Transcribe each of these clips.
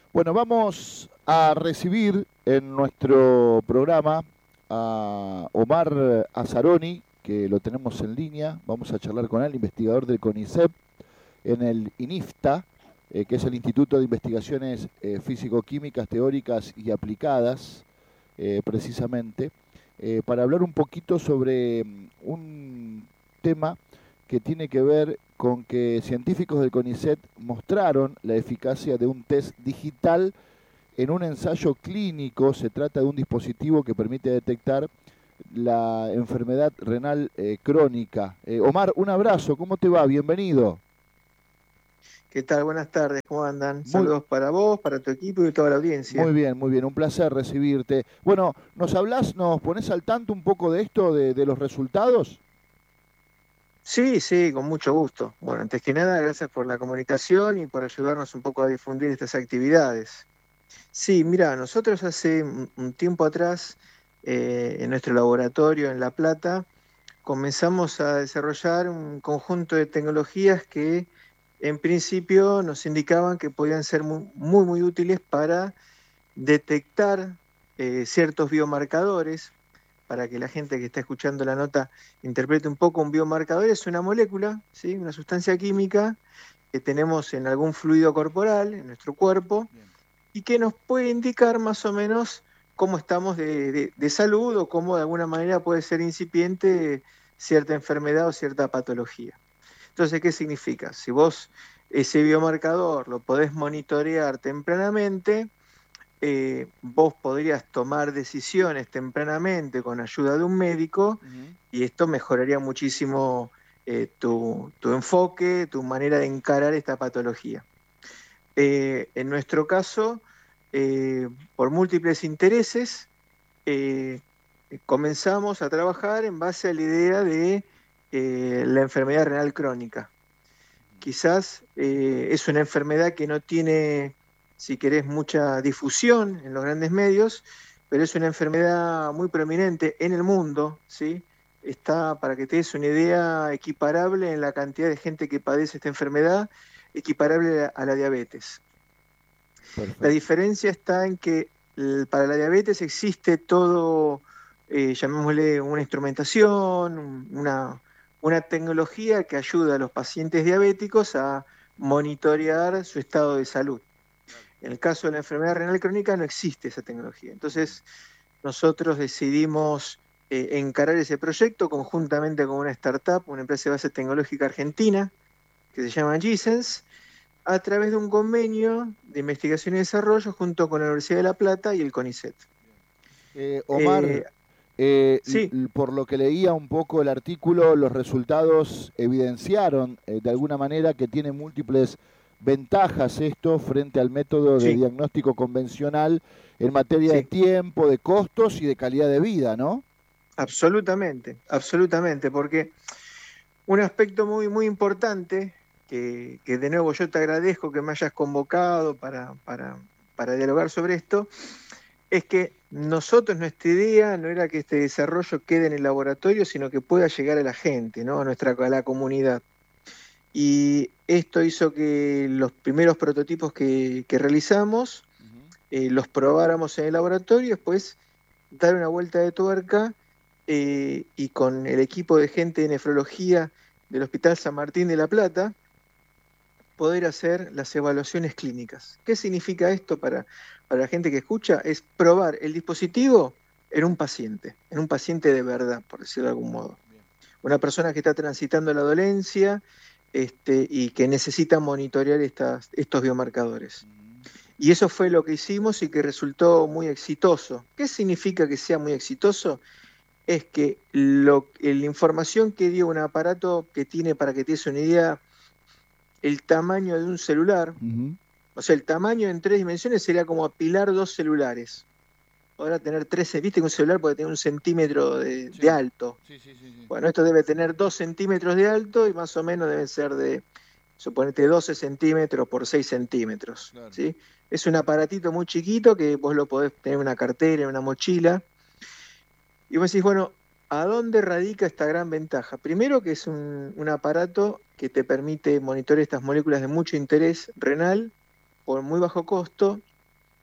Bueno, vamos a recibir en nuestro programa a Omar Azzaroni, que lo tenemos en línea. Vamos a charlar con él, investigador del CONICET en el INIFTA, que es el Instituto de Investigaciones Físico-Químicas, Teóricas y Aplicadas, precisamente, para hablar un poquito sobre un tema que tiene que ver con que científicos del CONICET mostraron la eficacia de un test digital en un ensayo clínico. Se trata de un dispositivo que permite detectar la enfermedad renal crónica. Omar, un abrazo, ¿cómo te va? Bienvenido. ¿Qué tal? Buenas tardes, ¿cómo andan? Muy, Saludos para vos, para tu equipo y toda la audiencia. muy bien, un placer recibirte. Bueno, ¿nos hablás, nos pones al tanto un poco de esto, de los resultados? Sí, sí, con mucho gusto. Bueno, antes que nada, gracias por la comunicación y por ayudarnos un poco a difundir estas actividades. Sí, mira, nosotros hace un tiempo atrás, en nuestro laboratorio en La Plata, comenzamos a desarrollar un conjunto de tecnologías que en principio nos indicaban que podían ser muy útiles para detectar ciertos biomarcadores. Para que la gente que está escuchando la nota interprete un poco, un biomarcador es una molécula, ¿sí? Una sustancia química que tenemos en algún fluido corporal, en nuestro cuerpo, Bien. y que nos puede indicar más o menos cómo estamos de salud o cómo de alguna manera puede ser incipiente cierta enfermedad o cierta patología. Entonces, ¿qué significa? Si vos ese biomarcador lo podés monitorear tempranamente, vos podrías tomar decisiones tempranamente con ayuda de un médico Ujú. y esto mejoraría muchísimo tu enfoque, tu manera de encarar esta patología. En nuestro caso, por múltiples intereses, eh, comenzamos a trabajar en base a la idea de la enfermedad renal crónica. Quizás es una enfermedad que no tiene, si querés, mucha difusión en los grandes medios, pero es una enfermedad muy prominente en el mundo, ¿sí? Está, para que te des una idea, equiparable en la cantidad de gente que padece esta enfermedad, equiparable a la diabetes. La Perfecto. diferencia está en que para la diabetes existe todo, llamémosle una instrumentación, una tecnología que ayuda a los pacientes diabéticos a monitorear su estado de salud. En el caso de la enfermedad renal crónica no existe esa tecnología. Entonces, nosotros decidimos encarar ese proyecto conjuntamente con una startup, una empresa de base tecnológica argentina, que se llama Gisens, a través de un convenio de investigación y desarrollo junto con la Universidad de La Plata y el CONICET. Omar, Eh, sí, por lo que leía un poco el artículo, los resultados evidenciaron de alguna manera que tiene múltiples ventajas esto frente al método de sí, diagnóstico convencional en materia de sí, tiempo, de costos y de calidad de vida, ¿no? absolutamente, absolutamente, porque un aspecto muy importante que de nuevo yo te agradezco que me hayas convocado para dialogar sobre esto, es que nosotros, nuestra idea no era que este desarrollo quede en el laboratorio, sino que pueda llegar a la gente, ¿no? A la comunidad. Y esto hizo que los primeros prototipos que realizamos Ujú. los probáramos en el laboratorio y después dar una vuelta de tuerca y con el equipo de gente de nefrología del Hospital San Martín de La Plata poder hacer las evaluaciones clínicas. ¿Qué significa esto para la gente que escucha? Es probar el dispositivo en un paciente de verdad, por decirlo de algún modo. Bien. Una persona que está transitando la dolencia y que necesita monitorear estos biomarcadores. Ujú. Y eso fue lo que hicimos y que resultó muy exitoso. ¿Qué significa que sea muy exitoso? Es que la información que dio un aparato que tiene, para que te des una idea, el tamaño de un celular, Ujú. o sea, el tamaño en 3 dimensiones sería como apilar 2 celulares. Ahora tener 13, viste que un celular puede tener 1 centímetro de Sí, alto. sí, sí, sí, sí. Bueno, esto debe tener 2 centímetros de alto y más o menos deben ser de, suponete, 12 centímetros por 6 centímetros. Claro. ¿Sí? Es un aparatito muy chiquito que vos lo podés tener en una cartera, en una mochila. Y vos decís, bueno, ¿a dónde radica esta gran ventaja? Primero que es un aparato que te permite monitorear estas moléculas de mucho interés renal por muy bajo costo.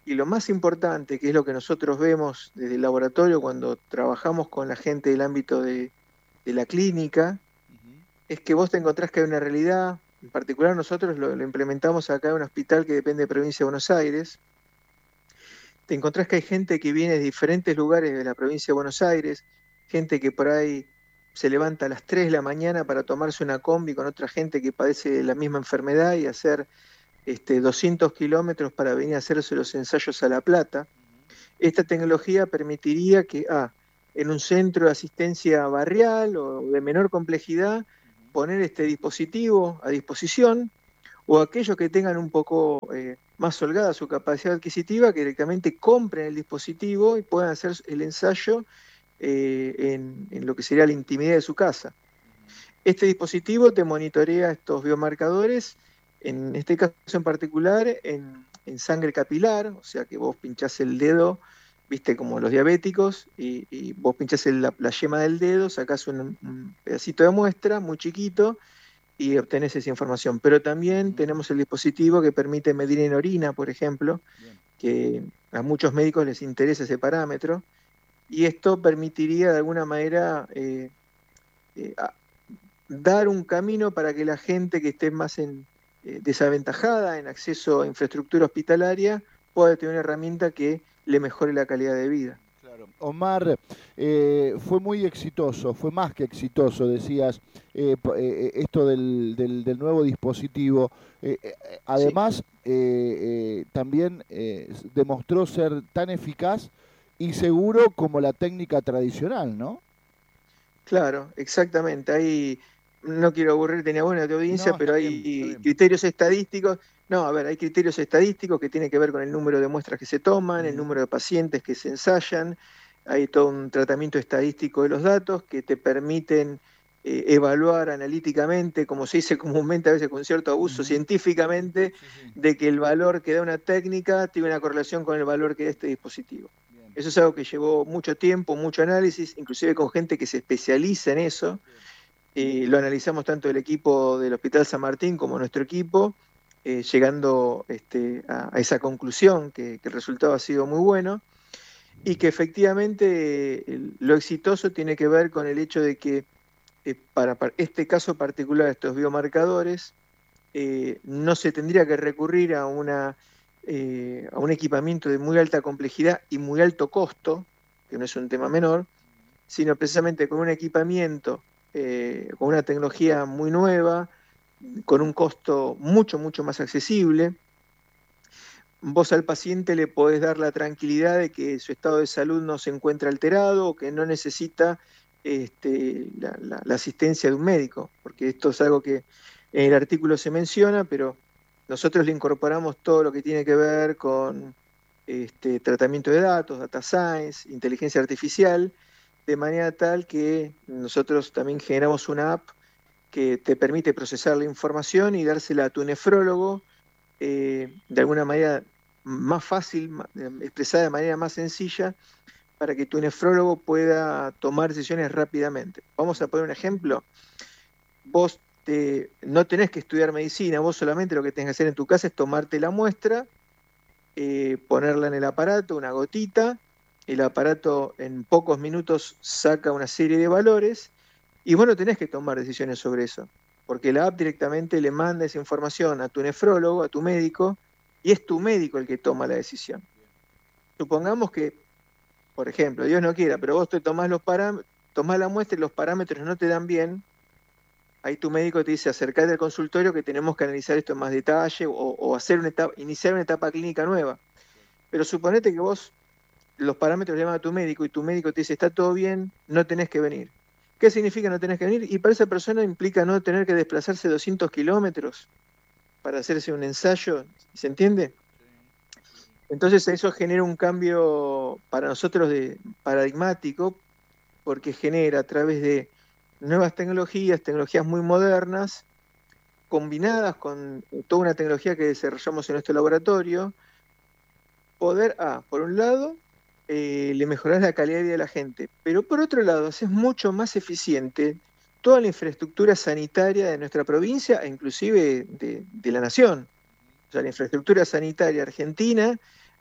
Y lo más importante, que es lo que nosotros vemos desde el laboratorio cuando trabajamos con la gente del ámbito de la clínica, es que vos te encontrás que hay una realidad. En particular nosotros lo implementamos acá en un hospital que depende de Provincia de Buenos Aires. Te encontrás que hay gente que viene de diferentes lugares de la provincia de Buenos Aires, gente que por ahí se levanta a las 3 de la mañana para tomarse una combi con otra gente que padece la misma enfermedad y hacer 200 kilómetros para venir a hacerse los ensayos a La Plata. Esta tecnología permitiría que en un centro de asistencia barrial o de menor complejidad, poner este dispositivo a disposición, o aquellos que tengan un poco más holgada su capacidad adquisitiva, que directamente compren el dispositivo y puedan hacer el ensayo en lo que sería la intimidad de su casa. Este dispositivo te monitorea estos biomarcadores, en este caso en particular, en sangre capilar, o sea que vos pinchás el dedo, viste como los diabéticos, y vos pinchás la yema del dedo, sacás un pedacito de muestra muy chiquito, y obtenés esa información. Pero también tenemos el dispositivo que permite medir en orina, por ejemplo, que a muchos médicos les interesa ese parámetro, y esto permitiría de alguna manera dar un camino para que la gente que esté más desaventajada en acceso a infraestructura hospitalaria pueda tener una herramienta que le mejore la calidad de vida. Omar, fue muy exitoso, fue más que exitoso, decías, esto del nuevo dispositivo. Además, también demostró ser tan eficaz y seguro como la técnica tradicional, ¿no? Claro, exactamente. No quiero aburrirte ni a vos ni a tu audiencia, No, pero está hay bien. criterios estadísticos. No, a ver, hay criterios estadísticos que tienen que ver con el número de muestras que se toman, el número de pacientes que se ensayan. Hay todo un tratamiento estadístico de los datos que te permiten evaluar analíticamente, como se dice comúnmente, a veces con cierto abuso, científicamente, de que el valor que da una técnica tiene una correlación con el valor que da este dispositivo. Eso es algo que llevó mucho tiempo, mucho análisis, inclusive con gente que se especializa en eso. Lo analizamos tanto el equipo del Hospital San Martín como nuestro equipo, llegando a esa conclusión, que el resultado ha sido muy bueno, y que efectivamente lo exitoso tiene que ver con el hecho de que para este caso particular, estos biomarcadores, no se tendría que recurrir a un equipamiento de muy alta complejidad y muy alto costo, que no es un tema menor, sino precisamente con un equipamiento, con una tecnología muy nueva, con un costo mucho, mucho más accesible. Vos al paciente le podés dar la tranquilidad de que su estado de salud no se encuentra alterado o que no necesita la asistencia de un médico, porque esto es algo que en el artículo se menciona, pero nosotros le incorporamos todo lo que tiene que ver con tratamiento de datos, data science, inteligencia artificial, de manera tal que nosotros también generamos una app que te permite procesar la información y dársela a tu nefrólogo de alguna manera más fácil, expresada de manera más sencilla, para que tu nefrólogo pueda tomar decisiones rápidamente. Vamos a poner un ejemplo. Vos no tenés que estudiar medicina, vos solamente lo que tenés que hacer en tu casa es tomarte la muestra, ponerla en el aparato, una gotita, el aparato en pocos minutos saca una serie de valores y vos no tenés que tomar decisiones sobre eso, porque la app directamente le manda esa información a tu nefrólogo, a tu médico, y es tu médico el que toma la decisión. Supongamos que, por ejemplo, Dios no quiera, pero vos te tomás tomás la muestra y los parámetros no te dan bien, ahí tu médico te dice, acercate al consultorio que tenemos que analizar esto en más detalle o iniciar una etapa clínica nueva. Pero suponete que vos los parámetros le llaman a tu médico y tu médico te dice, está todo bien, no tenés que venir. ¿Qué significa no tenés que venir? Y para esa persona implica no tener que desplazarse 200 kilómetros para hacerse un ensayo, ¿se entiende? Entonces eso genera un cambio para nosotros paradigmático, porque genera a través de nuevas tecnologías muy modernas, combinadas con toda una tecnología que desarrollamos en nuestro laboratorio, poder, por un lado, le mejorás la calidad de vida de la gente, pero por otro lado, haces mucho más eficiente toda la infraestructura sanitaria de nuestra provincia e inclusive de la nación. O sea, la infraestructura sanitaria argentina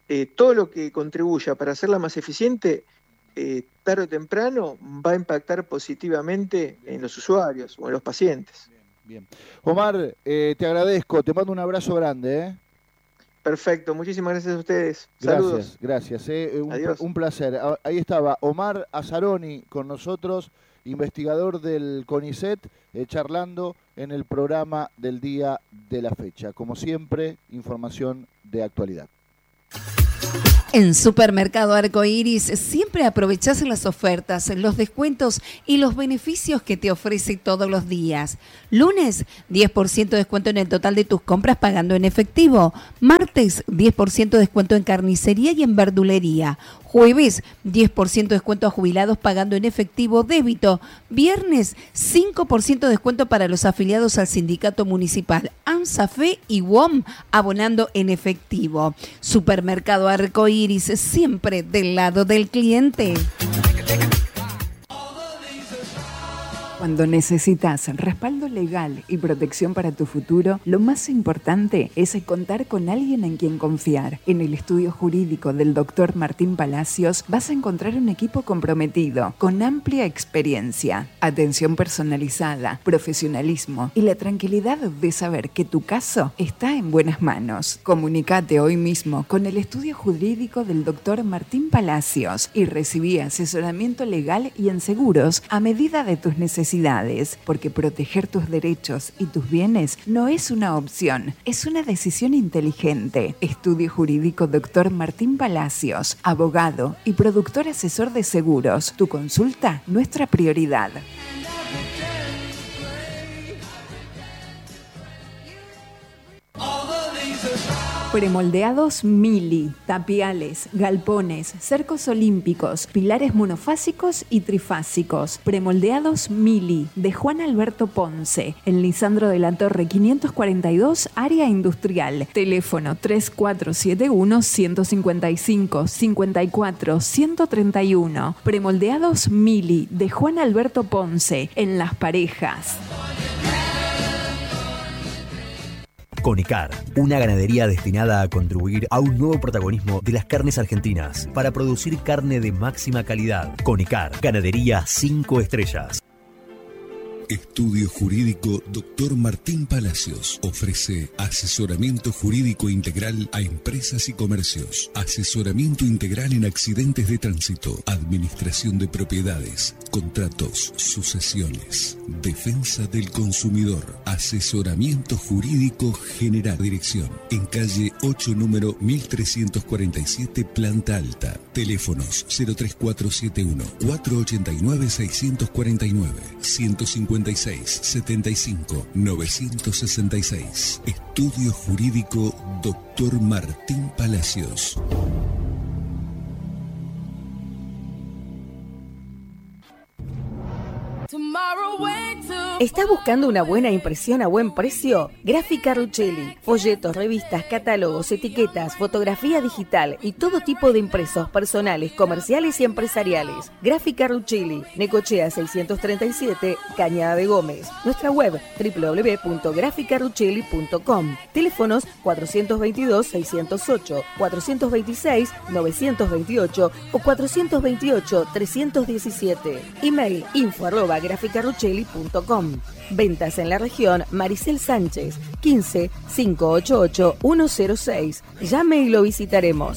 todo lo que contribuya para hacerla más eficiente, tarde o temprano va a impactar positivamente en los usuarios o en los pacientes. Bien. Omar, te agradezco, te mando un abrazo grande. Perfecto, muchísimas gracias a ustedes. Saludos. Gracias. Adiós. Un placer. Ahí estaba Omar Azzaroni con nosotros, investigador del CONICET, charlando en el programa del día de la fecha. Como siempre, información de actualidad. En Supermercado Arcoiris siempre aprovechás las ofertas, los descuentos y los beneficios que te ofrece todos los días. Lunes, 10% de descuento en el total de tus compras pagando en efectivo. Martes, 10% de descuento en carnicería y en verdulería. Jueves, 10% de descuento a jubilados pagando en efectivo débito. Viernes, 5% de descuento para los afiliados al sindicato municipal ANSAFE y WOM abonando en efectivo. Supermercado Arcoiris, siempre del lado del cliente. Cuando necesitas respaldo legal y protección para tu futuro, lo más importante es contar con alguien en quien confiar. En el estudio jurídico del Dr. Martín Palacios vas a encontrar un equipo comprometido, con amplia experiencia, atención personalizada, profesionalismo y la tranquilidad de saber que tu caso está en buenas manos. Comunicate hoy mismo con el estudio jurídico del Dr. Martín Palacios y recibí asesoramiento legal y en seguros a medida de tus necesidades, porque proteger tus derechos y tus bienes no es una opción, es una decisión inteligente. Estudio Jurídico Dr. Martín Palacios, abogado y productor asesor de seguros. Tu consulta, nuestra prioridad. Premoldeados Mili, tapiales, galpones, cercos olímpicos, pilares monofásicos y trifásicos. Premoldeados Mili, de Juan Alberto Ponce, en Lisandro de la Torre 542, área industrial. Teléfono 3471-155-54-131. Premoldeados Mili, de Juan Alberto Ponce, en Las Parejas. Conicar, una ganadería destinada a contribuir a un nuevo protagonismo de las carnes argentinas para producir carne de máxima calidad. Conicar, ganadería 5 estrellas. Estudio Jurídico Dr. Martín Palacios ofrece asesoramiento jurídico integral a empresas y comercios, asesoramiento integral en accidentes de tránsito, administración de propiedades, contratos, sucesiones, defensa del consumidor, asesoramiento jurídico general. Dirección en calle 8, número 1347, planta alta. Teléfonos 03471 489 649 156 75 966. Estudio Jurídico Dr. Martín Palacios. ¿Estás buscando una buena impresión a buen precio? Gráfica Ruchelli. Folletos, revistas, catálogos, etiquetas, fotografía digital y todo tipo de impresos personales, comerciales y empresariales. Gráfica Ruchelli, Necochea 637, Cañada de Gómez. Nuestra web www.graficaruchelli.com. Teléfonos 422-608, 426-928 o 428-317. Email info@graficaruchelli.com. Ventas en la región Maricel Sánchez, 15 588 106. Llame y lo visitaremos.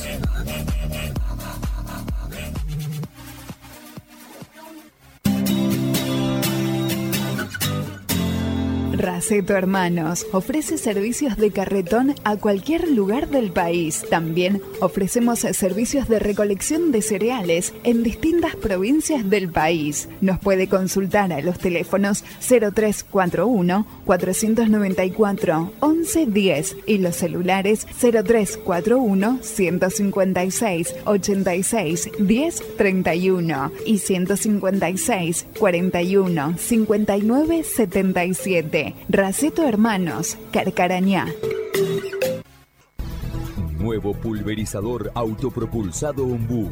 Raceto Hermanos ofrece servicios de carretón a cualquier lugar del país. También ofrecemos servicios de recolección de cereales en distintas provincias del país. Nos puede consultar a los teléfonos 0341 494 1110 y los celulares 0341 156 86 10 31 y 156 41 59 77. Raceto Hermanos, Carcarañá. Nuevo pulverizador autopropulsado Ombú.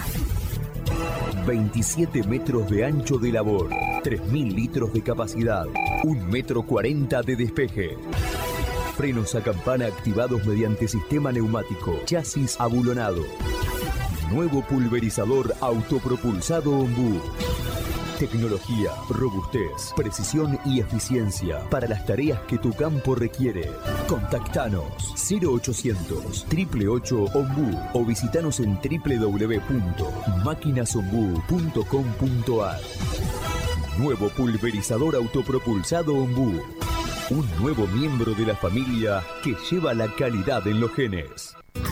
27 metros de ancho de labor, 3.000 litros de capacidad, 1,40 m de despeje. Frenos a campana activados mediante sistema neumático. Chasis abulonado. Nuevo pulverizador autopropulsado Ombú. Tecnología, robustez, precisión y eficiencia para las tareas que tu campo requiere. Contactanos 0800 888 Ombú o visitanos en www.maquinasombú.com.ar. Nuevo pulverizador autopropulsado Ombú. Un nuevo miembro de la familia que lleva la calidad en los genes.